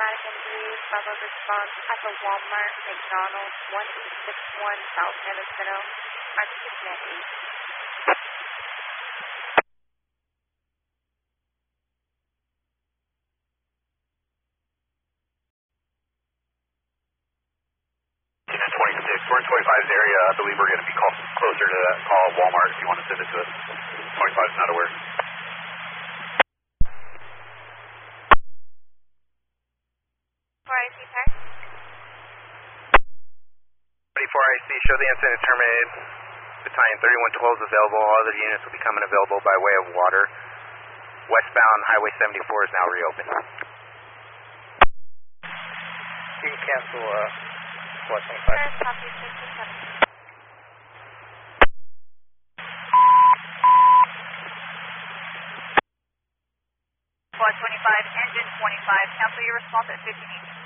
traumatic injuries. Bravo response at the Walmart McDonald's 1861 South Mendocino. Participant 8. 26, we're in 25's area. I believe we're going to be closer to that call Walmart if you want to send it to us. 25's not aware. 4IC, sir. 24IC, show the incident terminated. Battalion 3112 is available. All other units will be coming available by way of water. Westbound Highway 74 is now reopened. You can cancel 425. Sir, copy 617. 425, engine 25. Cancel your response at 15.